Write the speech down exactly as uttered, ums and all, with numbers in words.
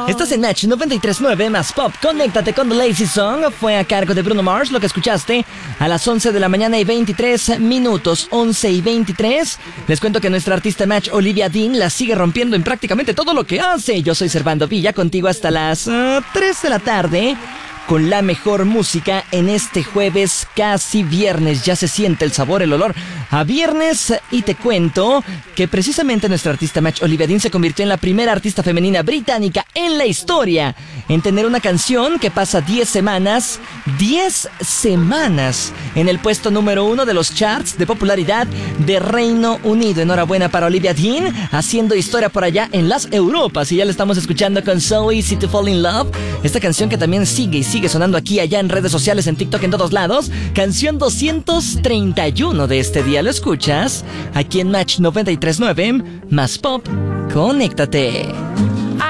Estás en Match noventa y tres punto nueve más Pop. Conéctate con The Lazy Song. Fue a cargo de Bruno Mars, lo que escuchaste a las once de la mañana y veintitrés minutos. once y veintitrés. Les cuento que nuestra artista Match, Olivia Dean, la sigue rompiendo en prácticamente todo lo que hace. Yo soy Servando Villa, contigo hasta las uh, tres de la tarde. Con la mejor música en este jueves casi viernes. Ya se siente el sabor, el olor a viernes. Y te cuento que precisamente nuestra artista Match, Olivia Dean, se convirtió en la primera artista femenina británica en la historia en tener una canción que pasa diez semanas, diez semanas en el puesto número uno de los charts de popularidad de Reino Unido. Enhorabuena para Olivia Dean, haciendo historia por allá en las Europas. Y ya la estamos escuchando con So Easy to Fall in Love. Esta canción que también sigue y sigue Sigue sonando aquí, allá en redes sociales, en TikTok, en todos lados. Canción doscientos treinta y uno de este día. ¿Lo escuchas? Aquí en Match noventa y tres punto nueve más Pop. Conéctate.